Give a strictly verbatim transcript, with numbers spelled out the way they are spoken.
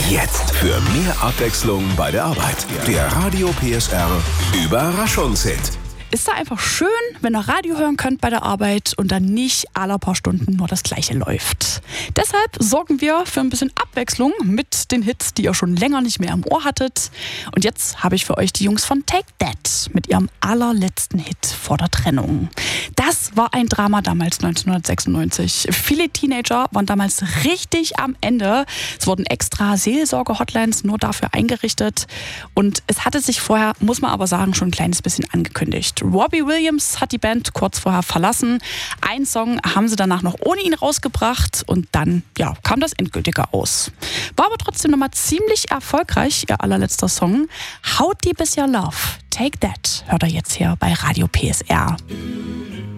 Jetzt für mehr Abwechslung bei der Arbeit. Der Radio P S R Überraschungshit. Ist da einfach schön, wenn ihr Radio hören könnt bei der Arbeit und dann nicht alle paar Stunden nur das Gleiche läuft. Deshalb sorgen wir für ein bisschen Abwechslung mit den Hits, die ihr schon länger nicht mehr im Ohr hattet. Und jetzt habe ich für euch die Jungs von Take That mit ihrem allerletzten Hit vor der Trennung. Das war ein Drama damals neunzehnhundertsechsundneunzig. Viele Teenager waren damals richtig am Ende. Es wurden extra Seelsorge-Hotlines nur dafür eingerichtet. Und es hatte sich vorher, muss man aber sagen, schon ein kleines bisschen angekündigt. Robbie Williams hat die Band kurz vorher verlassen. Einen Song haben sie danach noch ohne ihn rausgebracht und dann ja, kam das endgültige aus. War aber trotzdem nochmal ziemlich erfolgreich, ihr allerletzter Song. How Deep Is Your Love? Take That hört ihr jetzt hier bei Radio P S R.